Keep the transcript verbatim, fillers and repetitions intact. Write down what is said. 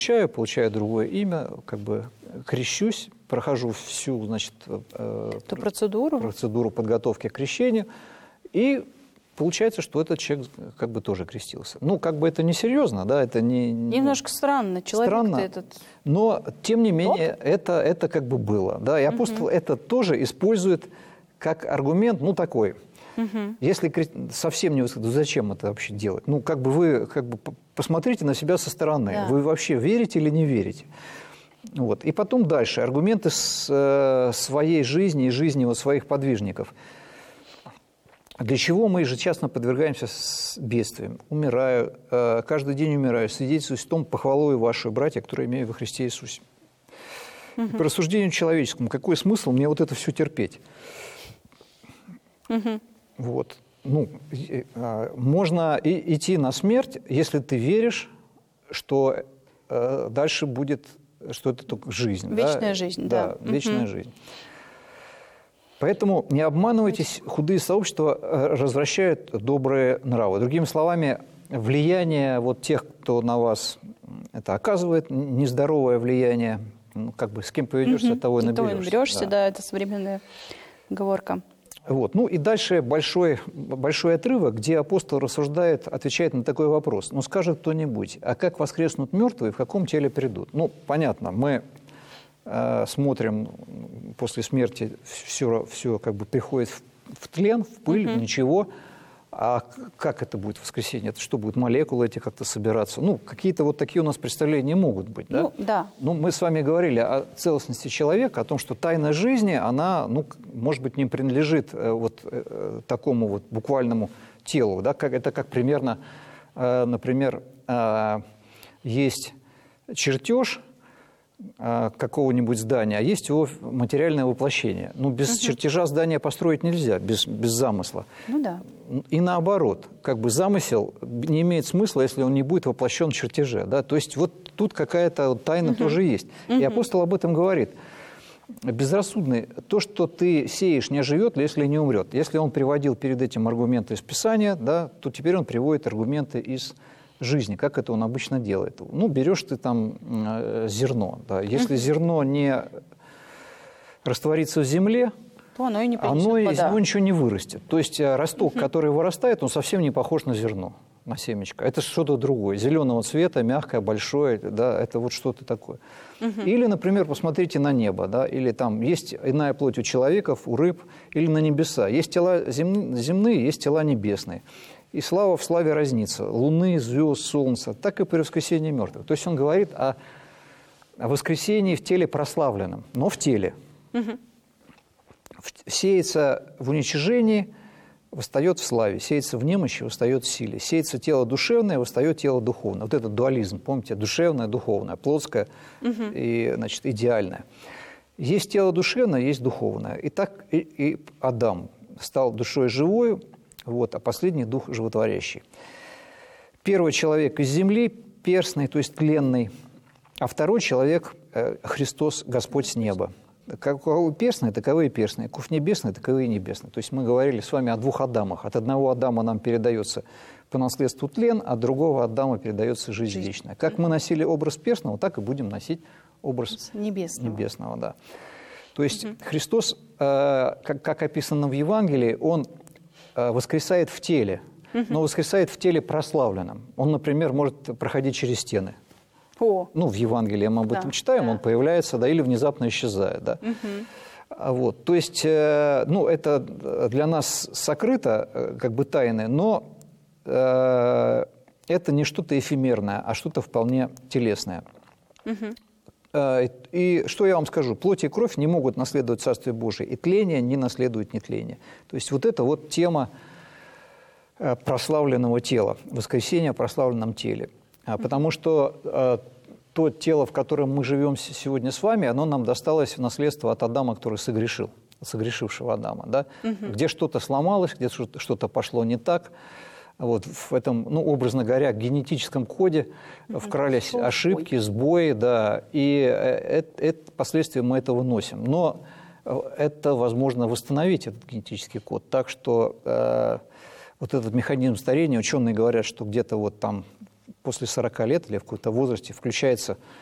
Получаю, получаю другое имя, как бы крещусь, прохожу всю, значит, Эту процедуру. процедуру подготовки к крещению, и получается, что этот человек как бы тоже крестился. Ну, как бы это несерьезно, да, это не... Немножко странно. Человек-то этот... Но, тем не менее, это, это как бы было, да, и апостол угу. это тоже использует как аргумент, ну, такой. Угу. Если совсем не высказать, зачем это вообще делать? Ну, как бы вы как бы посмотрите на себя со стороны. Да. Вы вообще верите или не верите? Вот. И потом дальше. Аргументы с, э, своей жизни и жизни вот своих подвижников. Для чего мы ежечасно подвергаемся бедствиям? Умираю, э, каждый день умираю, свидетельствуюсь в том похвалою вашу, братья, которые имею во Христе Иисусе. Угу. По рассуждению человеческому, какой смысл мне вот это все терпеть? Угу. Вот. Ну, можно и идти на смерть, если ты веришь, что э, дальше будет, что это только жизнь. Вечная да? жизнь, да. Да, вечная угу. жизнь. Поэтому не обманывайтесь, худые сообщества развращают добрые нравы. Другими словами, влияние вот тех, кто на вас это оказывает, нездоровое влияние, ну, как бы с кем поведешься, угу. того и наберешься. Того и наберешься, да. да, это современная оговорка. Вот. Ну и дальше большой, большой отрывок, где апостол рассуждает, отвечает на такой вопрос. Ну скажет кто-нибудь, а как воскреснут мертвые, в каком теле придут? Ну, понятно, мы э, смотрим после смерти, все, все как бы приходит в, в тлен, в пыль, угу. ничего. А как это будет воскресенье? Это что, будут молекулы эти как-то собираться? Ну, какие-то вот такие у нас представления могут быть, да? Ну, да. Ну, мы с вами говорили о целостности человека, о том, что тайна жизни, она, ну, может быть, не принадлежит вот такому вот буквальному телу, да? Как, это как примерно, например, есть чертеж какого-нибудь здания, а есть его материальное воплощение. Ну, без угу. чертежа здания построить нельзя, без, без замысла. Ну да. И наоборот, как бы замысел не имеет смысла, если он не будет воплощен в чертеже. Да? То есть вот тут какая-то тайна угу. тоже есть. Угу. И апостол об этом говорит. Безрассудный, то, что ты сеешь, не оживет, если не умрет. Если он приводил перед этим аргументы из Писания, да, то теперь он приводит аргументы из жизни, как это он обычно делает. Ну, берешь ты там э, зерно. Да. Если зерно не растворится в земле, то оно, и не оно из него ничего не вырастет. То есть росток, который вырастает, он совсем не похож на зерно, на семечко. Это что-то другое. Зеленого цвета, мягкое, большое, да, это вот что-то такое. Или, например, посмотрите на небо, да, или там есть иная плоть у человеков, у рыб, или на небеса. Есть тела земные, есть тела небесные. И слава в славе разнится. Луны, звезд, солнца, так и при воскресении мертвых. То есть он говорит о, о воскресении в теле прославленном, но в теле. Угу. Сеется в уничижении, восстает в славе. Сеется в немощи, восстает в силе. Сеется тело душевное, восстает тело духовное. Вот этот дуализм, помните, душевное, духовное, плотское угу. и, значит, идеальное. Есть тело душевное, есть духовное. И так и, и Адам стал душой живою, вот, а последний – дух животворящий. Первый человек из земли, перстный, то есть тленный, а второй человек э, – Христос, Господь с неба. Каковы перстные, таковы и перстные, ков небесные, таковы и небесные. То есть мы говорили с вами о двух Адамах. От одного Адама нам передается по наследству тлен, от другого Адама передается жизнь, жизнь. вечная. Как мы носили образ перстного, так и будем носить образ небесного. небесного да. То есть угу. Христос, э, как, как описано в Евангелии, Он воскресает в теле, но воскресает в теле прославленном. Он, например, может проходить через стены. О. Ну, в Евангелии мы об да, этом читаем, да. он появляется, да, или внезапно исчезает. Да. Угу. Вот, то есть, ну, это для нас сокрыто, как бы тайное, но э, это не что-то эфемерное, а что-то вполне телесное. Угу. И что я вам скажу? Плоть и кровь не могут наследовать Царствие Божие, и тление не наследует нетление. То есть вот это вот тема прославленного тела, воскресения в прославленном теле. Потому что то тело, в котором мы живем сегодня с вами, оно нам досталось в наследство от Адама, который согрешил, от согрешившего Адама. Да? Угу. Где что-то сломалось, где что-то пошло не так. Вот в этом, ну, образно говоря, генетическом коде вкрались Шел ошибки, сбои, да, и это, это, последствия мы этого носим. Но это возможно восстановить, этот генетический код, так что э, вот этот механизм старения, ученые говорят, что где-то вот там после сорока лет или в каком-то возрасте включается